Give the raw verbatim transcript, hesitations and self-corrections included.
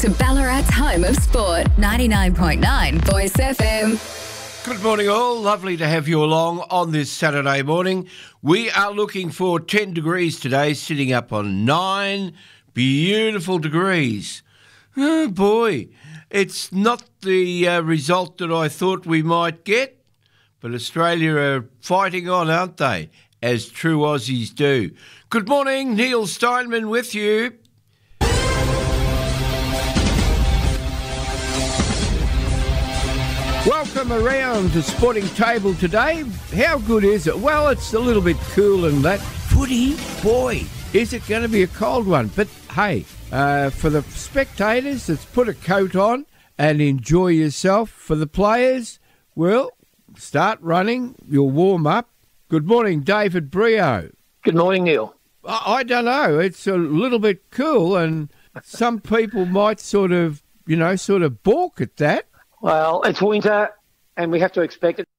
to Ballarat's home of sport, ninety-nine point nine Voice F M. Good morning all, lovely to have you along on this Saturday morning. We are looking for ten degrees today, sitting up on nine beautiful degrees. Oh boy, it's not the uh, result that I thought we might get, but Australia are fighting on, aren't they, as true Aussies do. Good morning, Neil Steinman with you. Welcome around to Sporting Table today. How good is it? Well, it's a little bit cool and that. Footy, boy, is it going to be a cold one? But hey, uh, for the spectators, let's put a coat on and enjoy yourself. For the players, well, start running, you'll warm up. Good morning, David Brio. Good morning, Neil. I, I don't know, it's a little bit cool and some people might sort of, you know, sort of balk at that. Well, it's winter and we have to expect it.